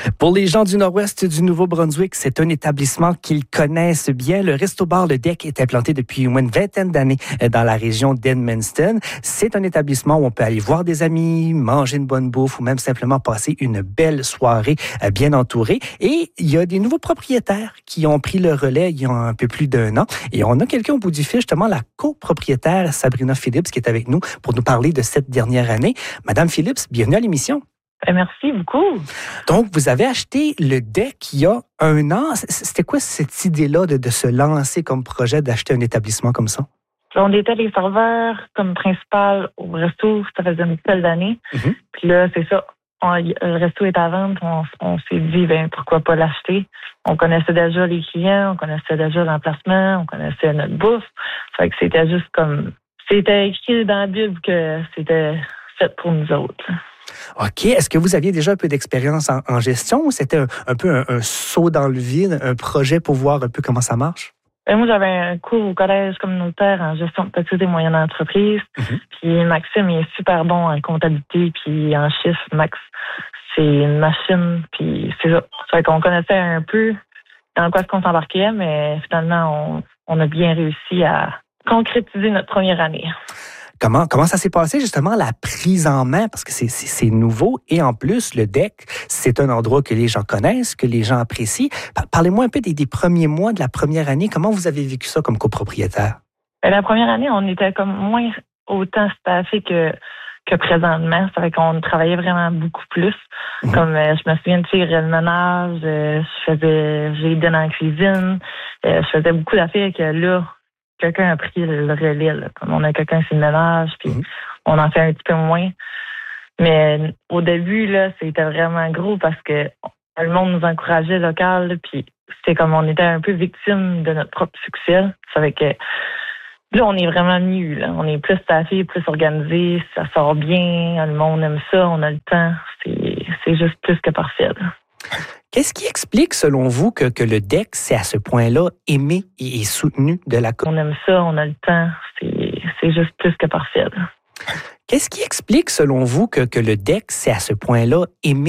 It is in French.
Pour les gens du nord-ouest du Nouveau-Brunswick, c'est un établissement qu'ils connaissent bien. Le Resto-Bar Le Deck est implanté depuis au moins une vingtaine d'années dans la région d'Edmundston. C'est un établissement où on peut aller voir des amis, manger une bonne bouffe ou même simplement passer une belle soirée bien entourée. Et il y a des nouveaux propriétaires qui ont pris le relais il y a un peu plus d'1 an. Et on a quelqu'un au bout du fil, justement la copropriétaire Sabrina Phillips qui est avec nous pour nous parler de cette dernière année. Madame Phillips, bienvenue à l'émission. Merci beaucoup. Donc, vous avez acheté le deck il y a 1 an. C'était quoi cette idée-là de se lancer comme projet d'acheter un établissement comme ça? On était les serveurs comme principal au resto, ça faisait une seule d'année. Mm-hmm. Puis là, c'est ça. Le resto est à vendre. On s'est dit, pourquoi pas l'acheter? On connaissait déjà les clients, on connaissait déjà l'emplacement, on connaissait notre bouffe. Fait que c'était juste comme... C'était écrit dans la Bible que c'était fait pour nous autres. OK. Est-ce que vous aviez déjà un peu d'expérience en gestion ou c'était un peu un saut dans le vide, un projet pour voir un peu comment ça marche? Moi, j'avais un cours au collège communautaire en gestion de petites et moyennes entreprises. Mm-hmm. Puis Maxime, il est super bon en comptabilité puis en chiffres. Max, c'est une machine. Puis c'est ça. Ça fait qu'on connaissait un peu dans quoi est-ce qu'on s'embarquait, mais finalement, on a bien réussi à concrétiser notre première année. Comment ça s'est passé, justement, la prise en main? Parce que c'est nouveau. Et en plus, le deck, c'est un endroit que les gens connaissent, que les gens apprécient. Parlez-moi un peu des premiers mois de la première année. Comment vous avez vécu ça comme copropriétaire? La première année, on était comme moins autant staffé que présentement. Ça fait qu'on travaillait vraiment beaucoup plus. Mm-hmm. Comme je me souviens de faire le ménage, j'ai aidé dans la cuisine. Je faisais beaucoup d'affaires que là, quelqu'un a pris le relais. Là. Comme on a quelqu'un sur le ménage, puis on en fait un petit peu moins. Mais au début, là, c'était vraiment gros parce que le monde nous encourageait local, là, puis c'était comme on était un peu victime de notre propre succès. Ça fait que là, on est vraiment mieux. Là. On est plus staffé, plus organisé, ça sort bien, le monde aime ça, on a le temps. C'est juste plus que parfait. Là. Qu'est-ce qui explique, selon vous, que le deck, c'est à ce point-là aimé et soutenu de la communauté? On aime ça, on a le temps. C'est juste plus que parfait. Là. Qu'est-ce qui explique, selon vous, que le deck, c'est à ce point-là aimé